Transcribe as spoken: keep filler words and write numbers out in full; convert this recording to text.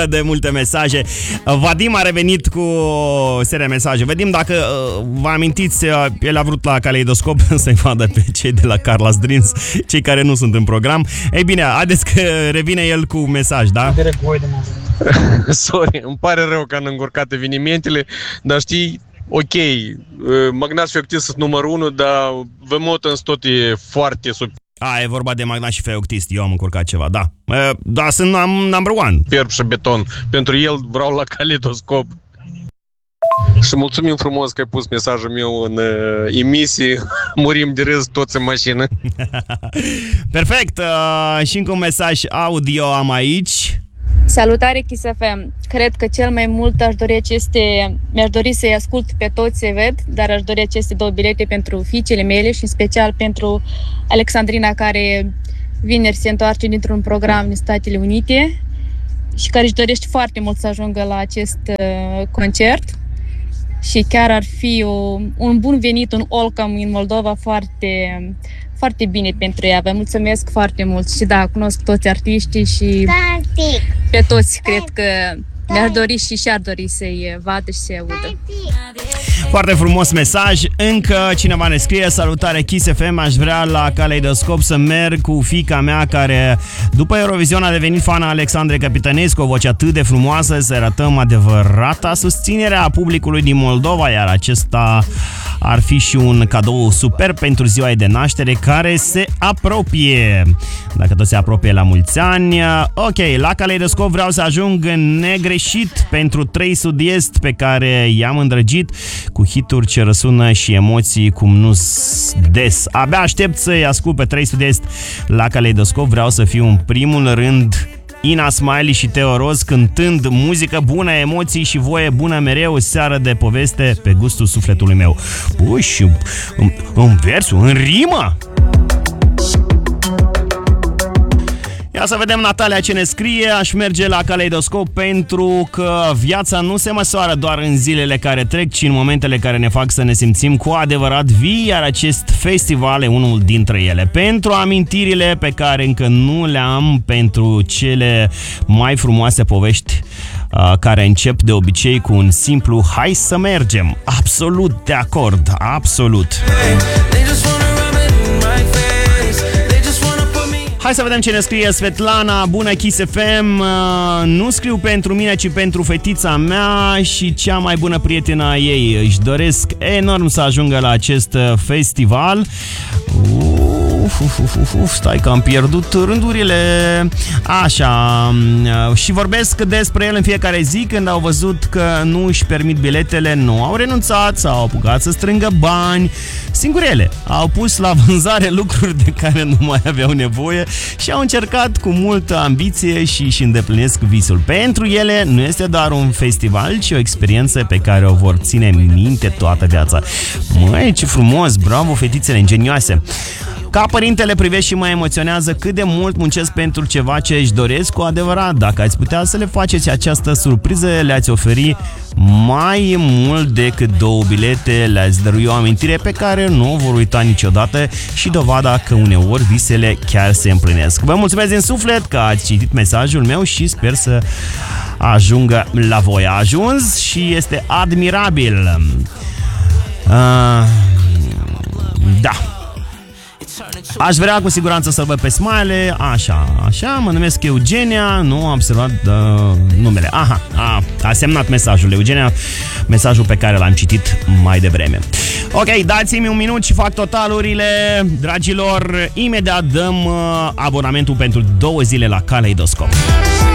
de multe mesaje. Vadim a revenit cu o serie de mesaje. Vedem dacă vă amintiți, el a vrut la Caleidoscop să-i vadă pe cei de la Carla's Dreams, cei care nu sunt în program. Ei bine, haideți că revine el cu mesaj, da? Sorry, îmi pare rău că am încurcat evenimentele, dar știi, ok, Magnați Feoctist sunt numărul unu, dar Vemotens tot e foarte sub. A, e vorba de Magnați și Feoctist, eu am încurcat ceva, da. Da, sunt number one. Perp și beton. Pentru el vreau la Caleidoscop. Și mulțumim frumos că ai pus mesajul meu în uh, emisie. Murim de râs toți în mașină. Perfect, uh, și încă un mesaj audio am aici. Salutare Kiss F M. Cred că cel mai mult aș dori aceste, mi-aș dori să-i ascult pe toți, se ved, dar aș dori aceste două bilete pentru fiicele mele și în special pentru Alexandrina, care vineri se întoarce dintr-un program din Statele Unite și care își dorește foarte mult să ajungă la acest uh, concert și chiar ar fi o, un bun venit, un welcome în Moldova foarte... foarte bine pentru ea. Vă mulțumesc foarte mult și da, cunosc toți artiștii și pe toți cred că mi-ar dori și și-ar dori să-i vadă și să-i audă. Foarte frumos mesaj. Încă cineva ne scrie: salutare Kiss F M, aș vrea la Caleidoscop să merg cu fiica mea care după Eurovision a devenit fana Alexandrei Capitănescu, o voce atât de frumoasă, să arătăm adevărata susținere a publicului din Moldova, iar acesta ar fi și un cadou super pentru ziua ei de naștere care se apropie. Dacă tot se apropie, la mulți ani. Ok, la Caleidoscop vreau să ajung negreșit pentru trei Sud-Est pe care i-am îndrăgit, cu hituri ce răsună și emoții cum nu des. Abia aștept să-i ascult pe trei Sud-Est la Caleidoscop. Vreau să fiu în primul rând Ina Smiley și Teo Roz cântând muzică bună, emoții și voie bună mereu, seară de poveste pe gustul sufletului meu. Păi, și în, în versul, în rimă! Ia să vedem Natalia ce ne scrie. Aș merge la Caleidoscop pentru că viața nu se măsoară doar în zilele care trec, ci în momentele care ne fac să ne simțim cu adevărat vii, iar acest festival e unul dintre ele. Pentru amintirile pe care încă nu le am, pentru cele mai frumoase povești uh, care încep de obicei cu un simplu hai să mergem. Absolut de acord, absolut. Hai să vedem ce ne scrie Svetlana. Bună Kiss F M. Nu scriu pentru mine, ci pentru fetița mea și cea mai bună prietenă a ei. Își doresc enorm să ajungă la acest festival. Uf, uf, uf, uf, uf, stai că am pierdut rândurile. Așa. Și vorbesc despre el în fiecare zi. Când au văzut că nu își permit biletele, nu au renunțat, s-au apucat să strângă bani. Singurele au pus la vânzare lucruri de care nu mai aveau nevoie și au încercat cu multă ambiție și își îndeplinesc visul. Pentru ele nu este doar un festival, ci o experiență pe care o vor ține minte toată viața. Măi, ce frumos, bravo fetițele ingenioase! Ca părinte le privesc și mă emoționează cât de mult muncesc pentru ceva ce își doresc cu adevărat. Dacă ați putea să le faceți această surpriză, le-ați oferi mai mult decât două bilete, le-ați dărui o amintire pe care nu o vor uita niciodată și dovada că uneori visele chiar se împlinesc. Vă mulțumesc din suflet că ați citit mesajul meu și sper să ajungă la voi. A ajuns și este admirabil. Uh, da. Aș vrea cu siguranță să-l văd pe Smiley. Așa, așa, mă numesc Eugenia. Nu am observat uh, numele. Aha, a, a semnat mesajul Eugenia, mesajul pe care l-am citit mai devreme. Ok, dați-mi un minut și fac totalurile. Dragilor, imediat dăm uh, abonamentul pentru două zile la Caleidoscop.